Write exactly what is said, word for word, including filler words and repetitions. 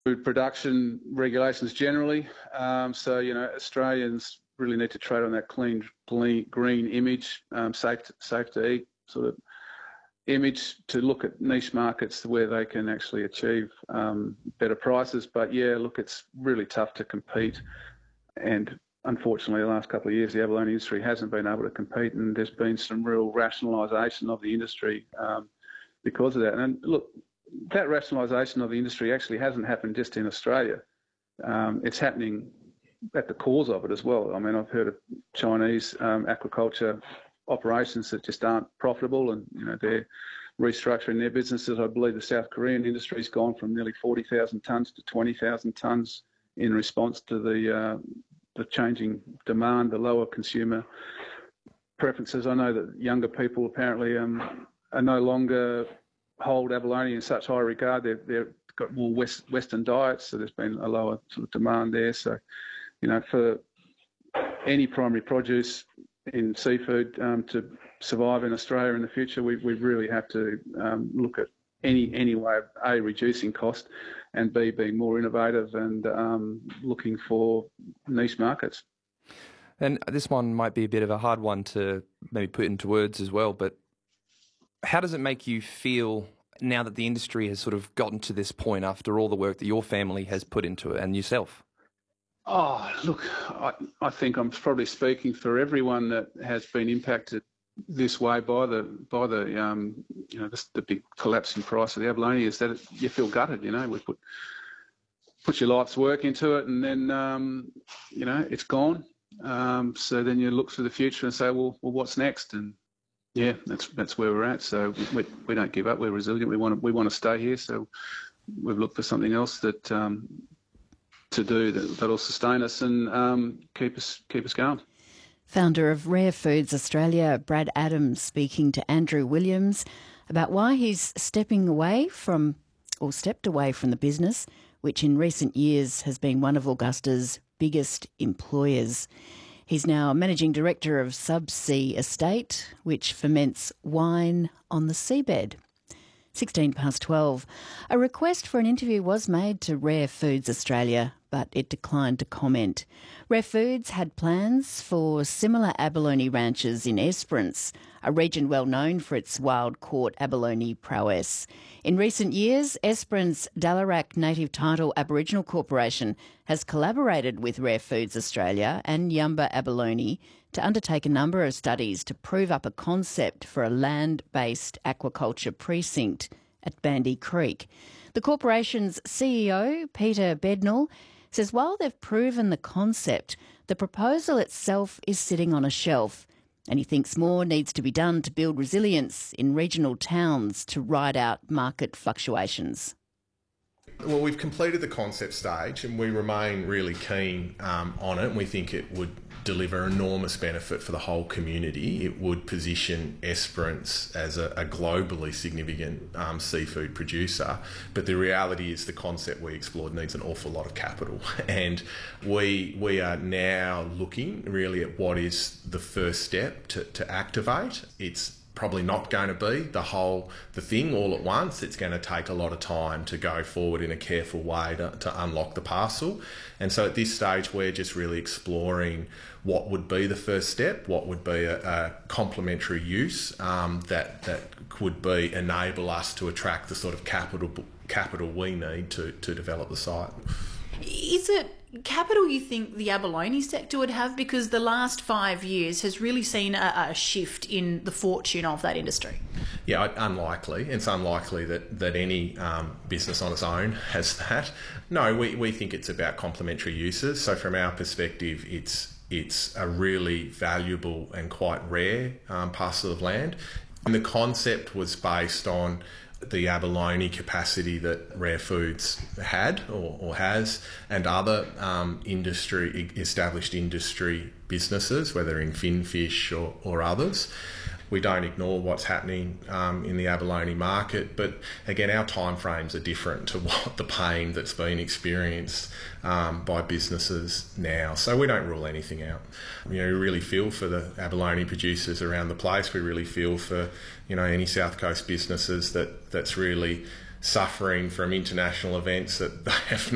food production regulations generally. Um, so, you know, Australians really need to trade on that clean, clean green image, um, safe, to, safe to eat sort of image, to look at niche markets where they can actually achieve um, better prices. But yeah, look, it's really tough to compete. And unfortunately, the last couple of years, the abalone industry hasn't been able to compete, and there's been some real rationalisation of the industry um, because of that. And look, that rationalisation of the industry actually hasn't happened just in Australia. Um, it's happening at the cause of it as well. I mean, I've heard of Chinese um, aquaculture operations that just aren't profitable, and you know they're restructuring their businesses. I believe the South Korean industry's gone from nearly forty thousand tonnes to twenty thousand tonnes in response to the uh, the changing demand, the lower consumer preferences. I know that younger people apparently um, are no longer hold abalone in such high regard. They've, they've got more West, Western diets, so there's been a lower sort of demand there. So, you know, for any primary produce in seafood um, to survive in Australia in the future, we, we really have to um, look at any any way of A, reducing cost, and B, being more innovative and um, looking for niche markets. And this one might be a bit of a hard one to maybe put into words as well, but how does it make you feel now that the industry has sort of gotten to this point after all the work that your family has put into it and yourself? Oh, look, I, I think I'm probably speaking for everyone that has been impacted this way by the by the um, you know the, the big collapse in price of the abalone, is that it, you feel gutted. You know, we put put your life's work into it, and then um, you know it's gone. Um, so then you look to the future and say, well, well, what's next? And yeah, that's that's where we're at. So we we don't give up. We're resilient. We want to we want to stay here. So we've looked for something else that um, to do that that'll sustain us and um, keep us keep us going. Founder of Rare Foods Australia, Brad Adams, speaking to Andrew Williams about why he's stepping away from, or stepped away from the business, which in recent years has been one of Augusta's biggest employers. He's now Managing Director of Subsea Estate, which ferments wine on the seabed. sixteen past twelve. A request for an interview was made to Rare Foods Australia, but it declined to comment. Rare Foods had plans for similar abalone ranches in Esperance, a region well known for its wild-caught abalone prowess. In recent years, Esperance Dalarak Native Title Aboriginal Corporation has collaborated with Rare Foods Australia and Yamba Abalone to undertake a number of studies to prove up a concept for a land-based aquaculture precinct at Bandy Creek. The corporation's C E O, Peter Bednall, says while they've proven the concept, the proposal itself is sitting on a shelf, and he thinks more needs to be done to build resilience in regional towns to ride out market fluctuations. Well, we've completed the concept stage and we remain really keen um, on it, and we think it would deliver enormous benefit for the whole community. It would position Esperance as a, a globally significant um, seafood producer, but the reality is the concept we explored needs an awful lot of capital, and we we are now looking really at what is the first step to, to activate. It's probably not going to be the whole the thing all at once. It's going to take a lot of time to go forward in a careful way to, to unlock the parcel. And so at this stage we're just really exploring what would be the first step, what would be a, a complementary use um, that that could be enable us to attract the sort of capital capital we need to, to develop the site. Is it capital you think the abalone sector would have? Because the last five years has really seen a, a shift in the fortune of that industry. Yeah, unlikely. It's unlikely that, that any um, business on its own has that. No, we, we think it's about complementary uses. So from our perspective, it's it's a really valuable and quite rare um, parcel of land. And the concept was based on the abalone capacity that Rare Foods had or, or has, and other um, industry established industry businesses, whether in finfish or, or others. We don't ignore what's happening um, in the abalone market, but again, our timeframes are different to what the pain that's been experienced um, by businesses now. So we don't rule anything out. You know, we really feel for the abalone producers around the place. We really feel for, you know, any South Coast businesses that that's really suffering from international events that they have